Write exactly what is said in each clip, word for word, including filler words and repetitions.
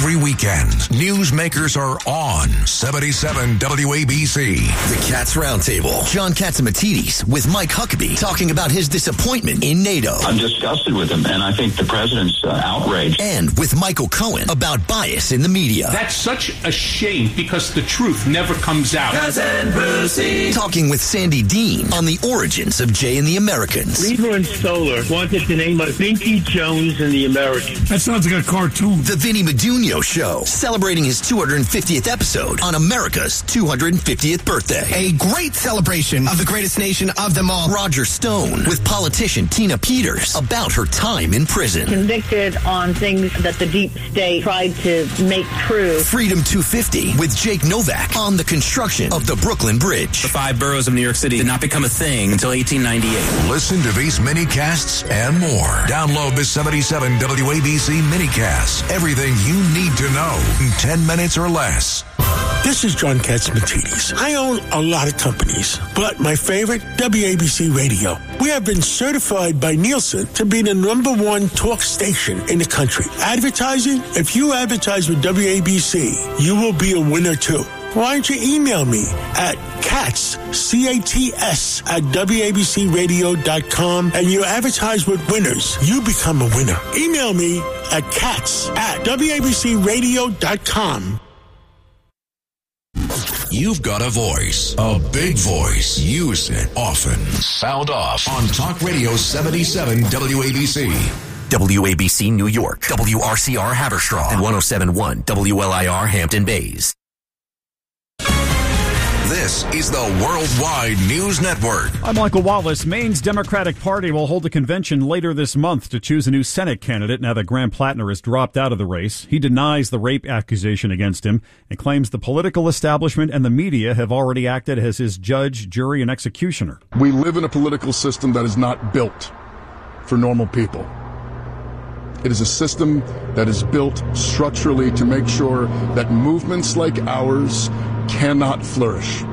Every weekend, newsmakers are on seventy-seven W A B C. The Cats Roundtable. John Catsimatidis with Mike Huckabee talking about his disappointment in NATO. I'm disgusted with him, and I think the president's uh, outraged. And with Michael Cohen about bias in the media. That's such a shame because the truth never comes out. Cousin Brucey. Talking with Sandy Dean on the origins of Jay and the Americans. Cleveland Solar wanted to name us Vinky Jones and the Americans. That sounds like a cartoon. The Vinny Medugno Show, celebrating his two hundred fiftieth episode on America's two hundred fiftieth birthday. A great celebration of the greatest nation of them all. Roger Stone with politician Tina Peters about her time in prison. Convicted on things that the deep state tried to make true. Freedom two fifty with Jake Novak on the construction of the Brooklyn Bridge. The five boroughs of New York City did not become a thing until eighteen ninety-eight. Listen to these mini-casts and more. Download the seventy-seven W A B C mini-cast. Everything you need to know in ten minutes or less. This is John Catsimatidis. I own a lot of companies, but my favorite, W A B C Radio. We have been certified by Nielsen to be the number one talk station in the country. Advertising? If you advertise with W A B C, you will be a winner too. Why don't you email me at cats, C A T S, at W A B C radio dot com, and you advertise with winners. You become a winner. Email me at cats at W A B C radio dot com. You've got a voice, a big voice. Use it often. Sound off on Talk Radio seventy-seven W A B C. W A B C New York, W R C R Haverstraw, and one oh seven point one W L I R Hampton Bays. This is the Worldwide News Network. I'm Michael Wallace. Maine's Democratic Party will hold a convention later this month to choose a new Senate candidate now that Graham Plattner has dropped out of the race. He denies the rape accusation against him and claims the political establishment and the media have already acted as his judge, jury, and executioner. We live in a political system that is not built for normal people. It is a system that is built structurally to make sure that movements like ours cannot flourish.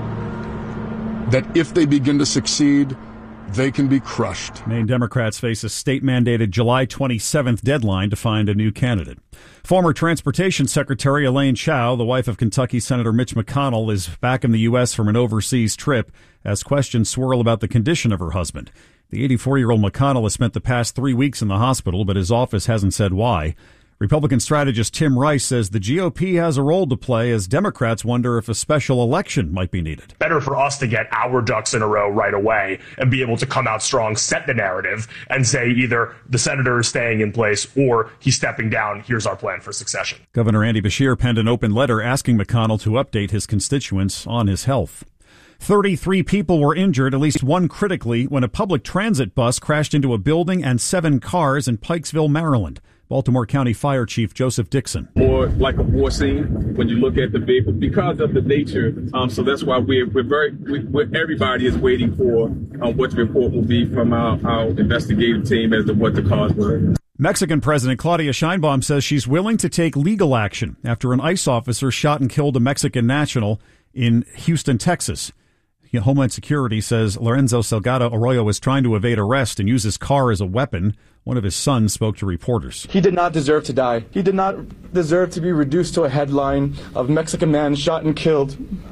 That if they begin to succeed, they can be crushed. Maine Democrats face a state-mandated July twenty-seventh deadline to find a new candidate. Former Transportation Secretary Elaine Chao, the wife of Kentucky Senator Mitch McConnell, is back in the U S from an overseas trip as questions swirl about the condition of her husband. The eighty-four-year-old McConnell has spent the past three weeks in the hospital, but his office hasn't said why. Republican strategist Tim Rice says the G O P has a role to play as Democrats wonder if a special election might be needed. Better for us to get our ducks in a row right away and be able to come out strong, set the narrative, and say either the senator is staying in place or he's stepping down. Here's our plan for succession. Governor Andy Beshear penned an open letter asking McConnell to update his constituents on his health. thirty-three people were injured, at least one critically, when a public transit bus crashed into a building and seven cars in Pikesville, Maryland. Baltimore County Fire Chief Joseph Dixon. More like a war scene when you look at the vehicle because of the nature. Um, so that's why we're, we're very, we, we're, everybody is waiting for um, what the report will be from our, our investigative team as to what the cause was. Mexican President Claudia Sheinbaum says she's willing to take legal action after an ICE officer shot and killed a Mexican national in Houston, Texas. Homeland Security says Lorenzo Salgado Arroyo was trying to evade arrest and use his car as a weapon. One of his sons spoke to reporters. He did not deserve to die. He did not deserve to be reduced to a headline of Mexican man shot and killed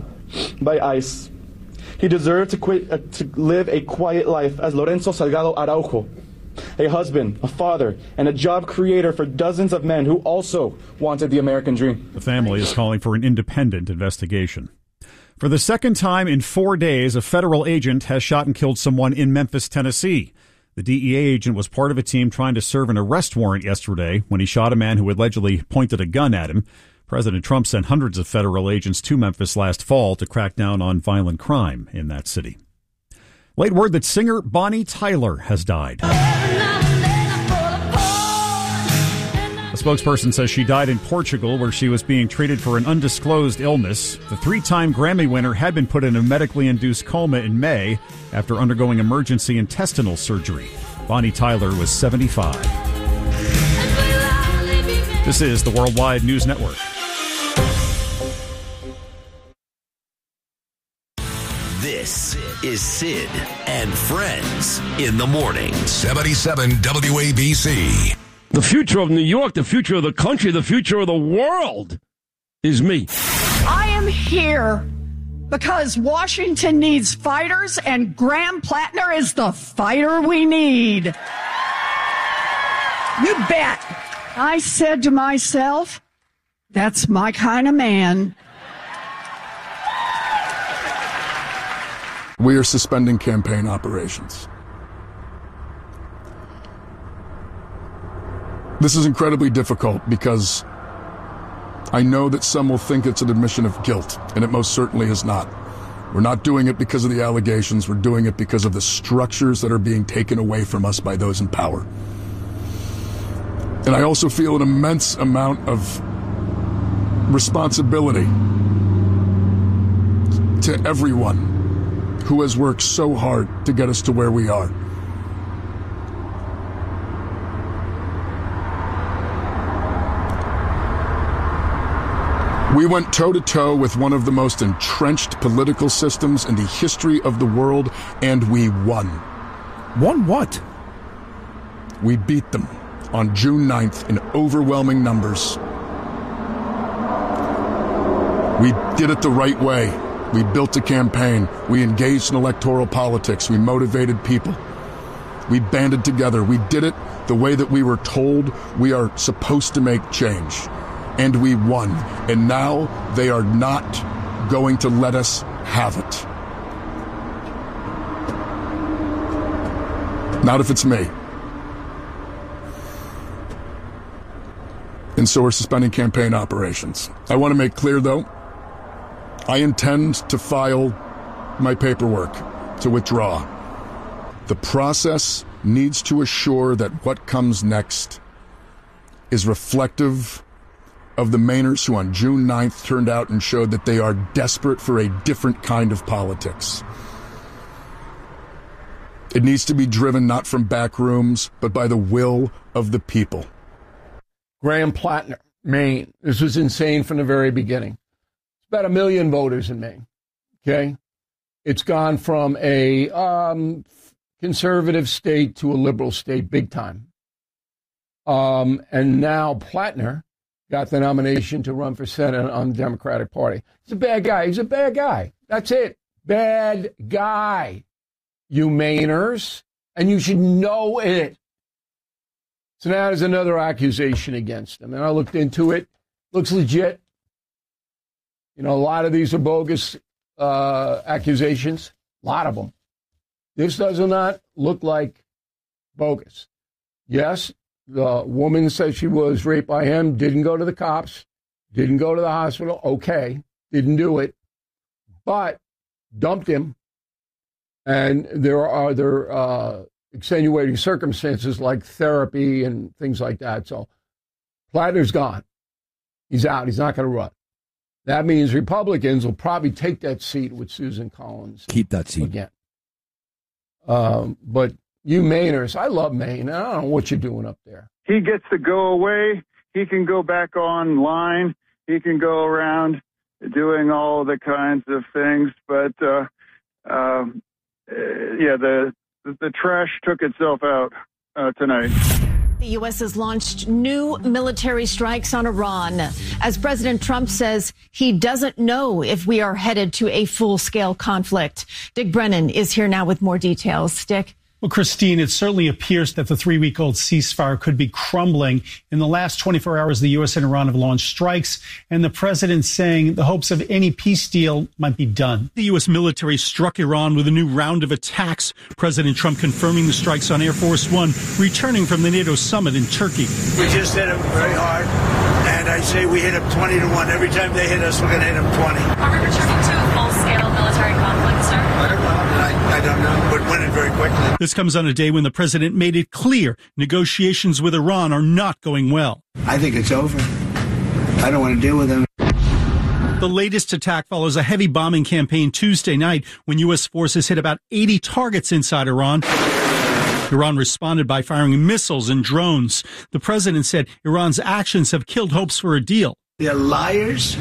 by ICE. He deserved to, quit, uh, to live a quiet life as Lorenzo Salgado Araujo, a husband, a father, and a job creator for dozens of men who also wanted the American dream. The family is calling for an independent investigation. For the second time in four days, a federal agent has shot and killed someone in Memphis, Tennessee. The D E A agent was part of a team trying to serve an arrest warrant yesterday when he shot a man who allegedly pointed a gun at him. President Trump sent hundreds of federal agents to Memphis last fall to crack down on violent crime in that city. Late word that singer Bonnie Tyler has died. A spokesperson says she died in Portugal, where she was being treated for an undisclosed illness. The three-time Grammy winner had been put in a medically induced coma in May after undergoing emergency intestinal surgery. Bonnie Tyler was seventy-five. This is the Worldwide News Network. This is Sid and Friends in the Morning. seventy-seven W A B C. The future of New York, the future of the country, the future of the world is me. I am here because Washington needs fighters, and Graham Plattner is the fighter we need. You bet. I said to myself, that's my kind of man. We are suspending campaign operations. This is incredibly difficult because I know that some will think it's an admission of guilt, and it most certainly is not. We're not doing it because of the allegations. We're doing it because of the structures that are being taken away from us by those in power. And I also feel an immense amount of responsibility to everyone who has worked so hard to get us to where we are. We went toe-to-toe with one of the most entrenched political systems in the history of the world, and we won. Won what? We beat them on June ninth in overwhelming numbers. We did it the right way. We built a campaign. We engaged in electoral politics. We motivated people. We banded together. We did it the way that we were told we are supposed to make change. And we won. And now they are not going to let us have it. Not if it's me. And so we're suspending campaign operations. I want to make clear, though, I intend to file my paperwork to withdraw. The process needs to assure that what comes next is reflective of the Mainers who on June ninth turned out and showed that they are desperate for a different kind of politics. It needs to be driven not from back rooms, but by the will of the people. Graham Plattner, Maine. This was insane from the very beginning. It's about a million voters in Maine, okay? It's gone from a um, conservative state to a liberal state big time. Um, and now Plattner got the nomination to run for Senate on the Democratic Party. He's a bad guy. He's a bad guy. That's it. Bad guy, you Mainers. And you should know it. So now there's another accusation against him. And I looked into it. Looks legit. You know, a lot of these are bogus uh, accusations. A lot of them. This does not look like bogus. Yes, the woman said she was raped by him, didn't go to the cops, didn't go to the hospital. Okay, didn't do it, but dumped him. And there are other uh, extenuating circumstances like therapy and things like that. So Plattner's gone. He's out. He's not going to run. That means Republicans will probably take that seat with Susan Collins. Keep that seat. Again. Um, but you Mainers, I love Maine. I don't know what you're doing up there. He gets to go away. He can go back online. He can go around doing all the kinds of things. But, uh, uh, yeah, the, the trash took itself out uh, tonight. The U S has launched new military strikes on Iran as President Trump says he doesn't know if we are headed to a full-scale conflict. Dick Brennan is here now with more details. Dick. Well, Christine, it certainly appears that the three-week-old ceasefire could be crumbling. In the last twenty-four hours, the U S and Iran have launched strikes, and the president saying the hopes of any peace deal might be done. The U S military struck Iran with a new round of attacks. President Trump confirming the strikes on Air Force One, returning from the NATO summit in Turkey. We just hit them very hard, and I say we hit them twenty to one. Every time they hit us, we're going to hit them twenty. Are we returning to a full-scale military conflict, sir? I don't know. I, I don't know. We're winning very quickly. This comes on a day when the president made it clear negotiations with Iran are not going well. I think it's over. I don't want to deal with them. The latest attack follows a heavy bombing campaign Tuesday night when U S forces hit about eighty targets inside Iran. Iran responded by firing missiles and drones. The president said Iran's actions have killed hopes for a deal. They're liars.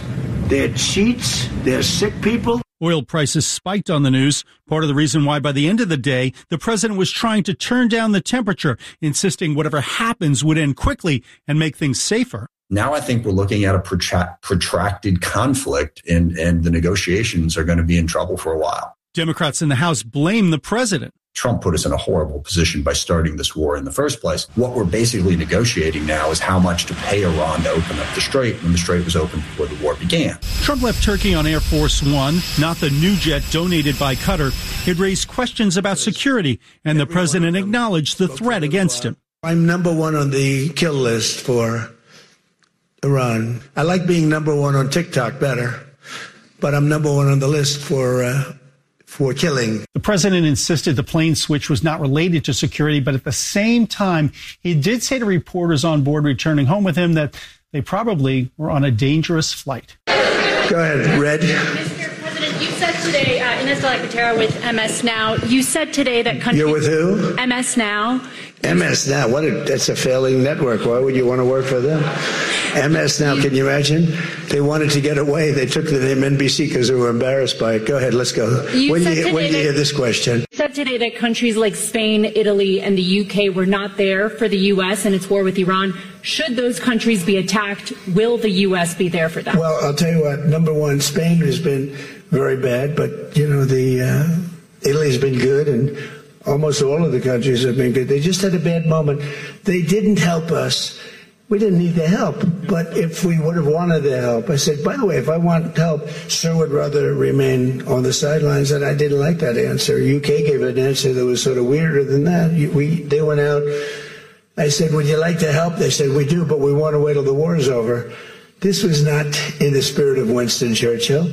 They're cheats. They're sick people. Oil prices spiked on the news, part of the reason why by the end of the day, the president was trying to turn down the temperature, insisting whatever happens would end quickly and make things safer. Now I think we're looking at a protract- protracted conflict, and, and the negotiations are going to be in trouble for a while. Democrats in the House blame the president. Trump put us in a horrible position by starting this war in the first place. What we're basically negotiating now is how much to pay Iran to open up the strait when the strait was open before the war began. Trump left Turkey on Air Force One, not the new jet donated by Qatar. It raised questions about security, and the president acknowledged the threat against him. I'm number one on the kill list for Iran. I like being number one on TikTok better, but I'm number one on the list for uh, for killing. The president insisted the plane switch was not related to security, but at the same time, he did say to reporters on board returning home with him that they probably were on a dangerous flight. Go ahead, Red. Mister President, you said today, uh, Ines de la Cuetara with M S Now, you said today that countries... You're with who? M S Now. M S Now, what a, that's a failing network. Why would you want to work for them? M S Now, can you imagine? They wanted to get away. They took the name N B C because they were embarrassed by it. Go ahead, let's go. You when do said you, when do you that, hear this question? You said today that countries like Spain, Italy, and the U K were not there for the U S and its war with Iran. Should those countries be attacked, will the U S be there for them? Well, I'll tell you what. Number one, Spain has been very bad, but, you know, the uh, Italy's been good, and almost all of the countries have been good. They just had a bad moment. They didn't help us. We didn't need the help, but if we would have wanted the help, I said, by the way, if I want help, sir would rather remain on the sidelines, and I didn't like that answer. U K gave an answer that was sort of weirder than that. We, they went out. I said, would you like to help? They said, we do, but we want to wait till the war is over. This was not in the spirit of Winston Churchill.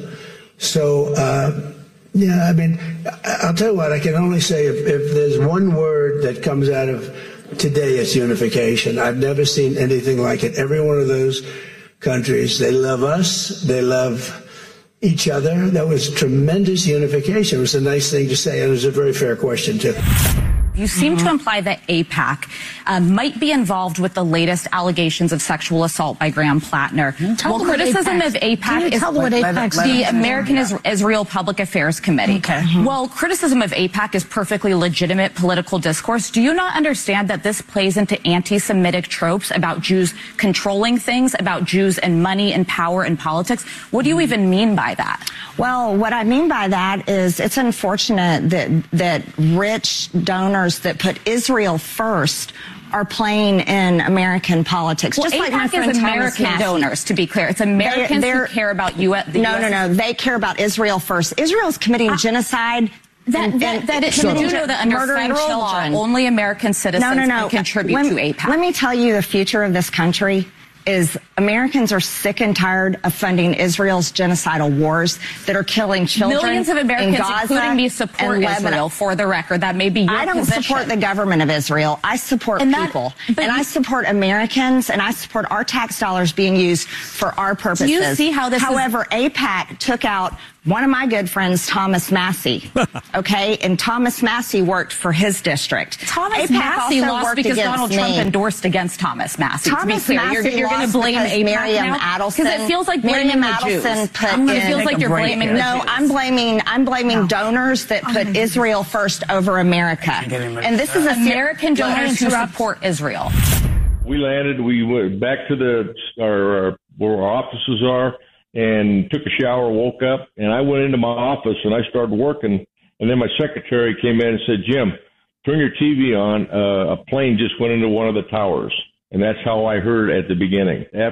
So, uh, yeah, I mean, I'll tell you what, I can only say if, if there's one word that comes out of today, it's unification. I've never seen anything like it. Every one of those countries, they love us, they love each other. That was tremendous unification. It was a nice thing to say, and it was a very fair question, too. You seem mm-hmm. to imply that AIPAC uh, might be involved with the latest allegations of sexual assault by Graham Plattner. Tell well, criticism of AIPAC is the American Is- Israel Public Affairs Committee. Okay. Mm-hmm. Well, criticism of AIPAC is perfectly legitimate political discourse. Do you not understand that this plays into anti-Semitic tropes about Jews controlling things, about Jews and money and power and politics? What do you even mean by that? Well, what I mean by that is it's unfortunate that that rich donors that put Israel first are playing in American politics. Well, just like my AIPAC friend is Thomas American Massey. donors, to be clear. It's Americans they're, they're, who care about U S. The no, U S no, no. They care about Israel first. Israel's committing uh, genocide. That, and, that, and that it, but you know that under federal children. law, only American citizens no, no, no. can contribute let, to AIPAC. Let me tell you the future of this country is Americans are sick and tired of funding Israel's genocidal wars that are killing children. Millions of Americans, in Gaza including me, support and Israel. Lebanon. For the record, that may be your I don't position. support the government of Israel. I support and that, people, and I support Americans, and I support our tax dollars being used for our purposes. Do you see how this? However, is- AIPAC took out one of my good friends, Thomas Massey. Okay, and Thomas Massey worked for his district. Thomas AIPAC Massey lost because against Donald me. Trump endorsed against Thomas Massey. Thomas to be clear, Massey you're, you're going to blame AIPAC Miriam now Adelson. because it feels like blaming Miriam the Adelson Jews. put I'm in, it feels like you're blaming the No, Jews. I'm blaming. I'm blaming no. donors that put oh, Israel first over America. And this is a American donors who support Israel. We landed. We went back to the our, our, where our offices are, and took a shower, woke up, and I went into my office and I started working. And then my secretary came in and said, "Jim, turn your T V on. Uh, a plane just went into one of the towers." And that's how I heard at the beginning. After